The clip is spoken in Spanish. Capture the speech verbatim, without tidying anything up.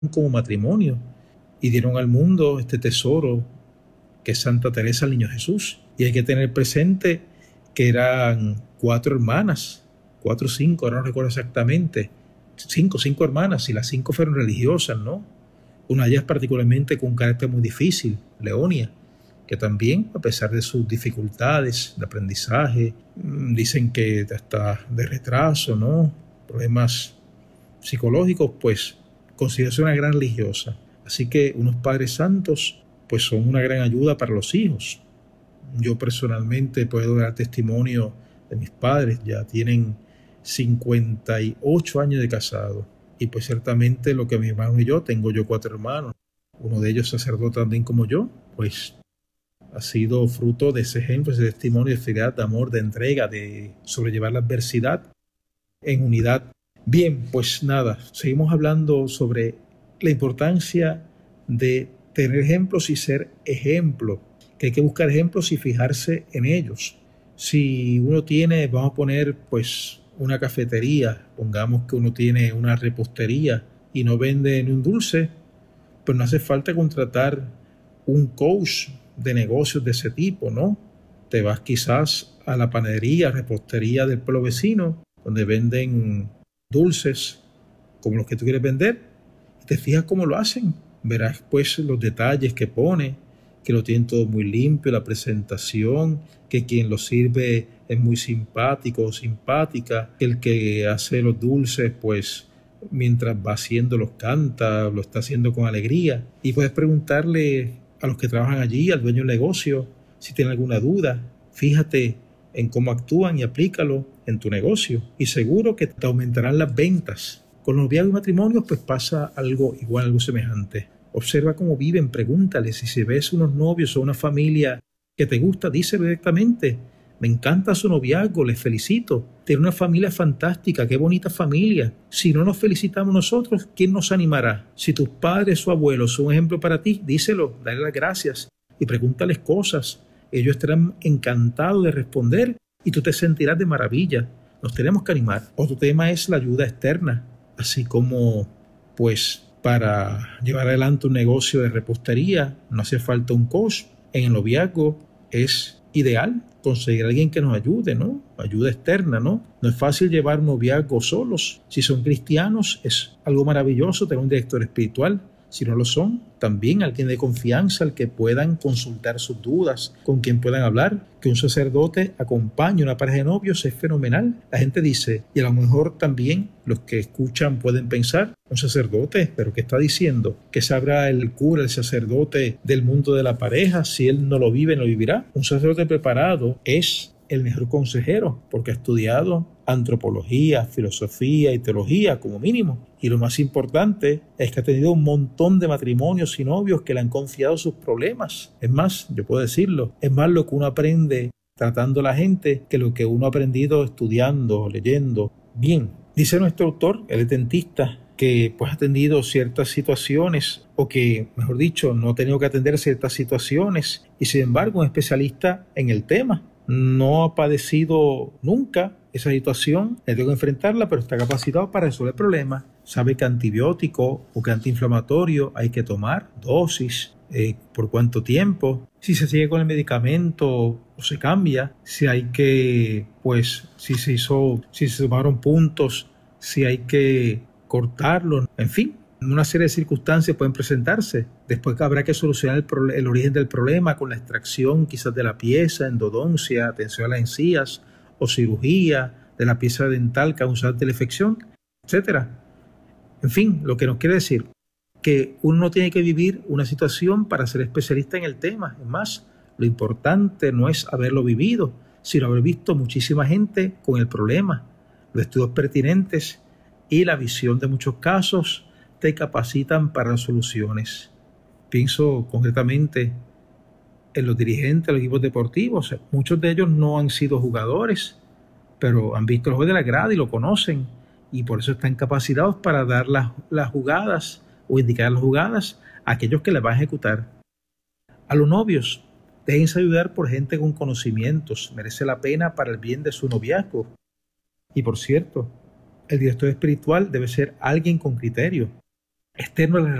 como matrimonio y dieron al mundo este tesoro que es Santa Teresa del Niño Jesús. Y hay que tener presente que eran cuatro hermanas, cuatro o cinco, ahora no recuerdo exactamente, cinco, cinco hermanas, y las cinco fueron religiosas, ¿no? Una de ellas particularmente con un carácter muy difícil, Leonia, que también, a pesar de sus dificultades de aprendizaje, dicen que hasta de retraso, ¿no? Problemas psicológicos, pues considera una gran religiosa. Así que unos padres santos pues son una gran ayuda para los hijos. Yo personalmente puedo dar testimonio de mis padres, ya tienen cincuenta y ocho años de casado, y pues ciertamente lo que mi hermano y yo, tengo yo cuatro hermanos, uno de ellos sacerdote también como yo, pues ha sido fruto de ese ejemplo, ese testimonio de fidelidad, de amor, de entrega, de sobrellevar la adversidad en unidad. Bien, pues nada, seguimos hablando sobre la importancia de tener ejemplos y ser ejemplo, que hay que buscar ejemplos y fijarse en ellos. Si uno tiene, vamos a poner pues una cafetería, pongamos que uno tiene una repostería y no vende ni un dulce, pues no hace falta contratar un coach de negocios de ese tipo, ¿no? Te vas quizás a la panadería, repostería del pueblo vecino, donde venden dulces como los que tú quieres vender, y te fijas cómo lo hacen. Verás pues los detalles que pone, que lo tienen todo muy limpio, la presentación, que quien lo sirve es muy simpático o simpática, que el que hace los dulces pues mientras va haciéndolos canta, lo está haciendo con alegría. Y puedes preguntarle a los que trabajan allí, al dueño del negocio, si tiene alguna duda. Fíjate en cómo actúan y aplícalo en tu negocio, y seguro que te aumentarán las ventas. Con los noviazgos y matrimonios pues pasa algo igual, algo semejante. Observa cómo viven, pregúntales, y si ves unos novios o una familia que te gusta, díselo directamente. Me encanta su noviazgo, les felicito. Tiene una familia fantástica, qué bonita familia. Si no nos felicitamos nosotros, ¿quién nos animará? Si tus padres o abuelos son un ejemplo para ti, díselo, dale las gracias y pregúntales cosas. Ellos estarán encantados de responder y tú te sentirás de maravilla. Nos tenemos que animar. Otro tema es la ayuda externa, así como pues para llevar adelante un negocio de repostería no hace falta un coach. En el noviazgo es ideal conseguir a alguien que nos ayude, ¿no? Ayuda externa, ¿no? No es fácil llevar un noviazgo solos. Si son cristianos, es algo maravilloso tener un director espiritual. Si no lo son, también alguien de confianza al que puedan consultar sus dudas, con quien puedan hablar. Que un sacerdote acompañe a una pareja de novios es fenomenal. La gente dice, y a lo mejor también los que escuchan pueden pensar, un sacerdote, ¿pero qué está diciendo? ¿Qué sabrá el cura, el sacerdote del mundo de la pareja? Si él no lo vive, no vivirá. Un sacerdote preparado es el mejor consejero, porque ha estudiado antropología, filosofía y teología como mínimo. Y lo más importante es que ha tenido un montón de matrimonios y novios que le han confiado sus problemas. Es más, yo puedo decirlo, es más lo que uno aprende tratando a la gente que lo que uno ha aprendido estudiando, leyendo. Bien, dice nuestro autor, el dentista, que pues ha atendido ciertas situaciones, o que, mejor dicho, no ha tenido que atender ciertas situaciones, y sin embargo un especialista en el tema. No ha padecido nunca esa situación, le tengo que enfrentarla, pero está capacitado para resolver problemas. Sabe que antibiótico o que antiinflamatorio hay que tomar, dosis, eh, por cuánto tiempo, si se sigue con el medicamento o se cambia, si hay que, pues, si se hizo, si se tomaron puntos, si hay que cortarlo, en fin. Una serie de circunstancias pueden presentarse. Después habrá que solucionar el, pro- el origen del problema con la extracción quizás de la pieza, endodoncia, atención a las encías o cirugía de la pieza dental causante de la infección, etcétera. En fin, lo que nos quiere decir que uno no tiene que vivir una situación para ser especialista en el tema. Es más, lo importante no es haberlo vivido, sino haber visto muchísima gente con el problema, los estudios pertinentes y la visión de muchos casos te capacitan para las soluciones. Pienso concretamente en los dirigentes de los equipos deportivos. Muchos de ellos no han sido jugadores, pero han visto el juego de la grada y lo conocen, y por eso están capacitados para dar las, las jugadas o indicar las jugadas a aquellos que las van a ejecutar. A los novios, déjense ayudar por gente con conocimientos, merece la pena para el bien de su noviazgo. Y por cierto, el director espiritual debe ser alguien con criterio. externo a la